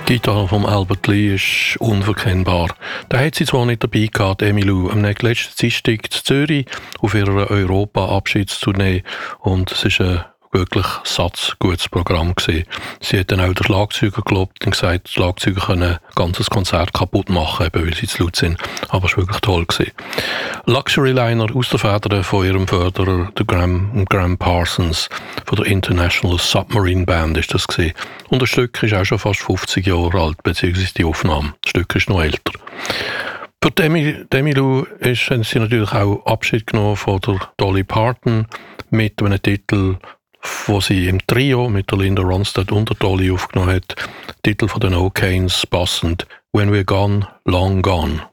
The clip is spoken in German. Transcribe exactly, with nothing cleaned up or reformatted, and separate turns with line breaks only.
Die Gitarre von Albert Lee ist unverkennbar. Da hat sie zwar nicht dabei gehabt, Emmylou, am letzten Dienstag in Zürich auf ihrer Europa-Abschiedstournee, und es ist ein wirklich satzgutes Programm gewesen. Sie hat dann auch den Schlagzeuger gelobt und gesagt, die Schlagzeuger können ein ganzes Konzert kaputt machen, eben weil sie zu laut sind. Aber es war wirklich toll gewesen. Luxury Liner aus der Feder von ihrem Förderer, der Graham, Graham Parsons, von der International Submarine Band ist das gewesen. Und das Stück ist auch schon fast fünfzig Jahre alt, beziehungsweise die Aufnahme. Das Stück ist noch älter. Für Demi, Emmylou ist, haben sie natürlich auch Abschied genommen von der Dolly Parton mit einem Titel, wo sie im Trio mit der Linda Ronstadt und der Dolly aufgenommen hat. Titel von den O'Kanes passend, When We're Gone, Long Gone.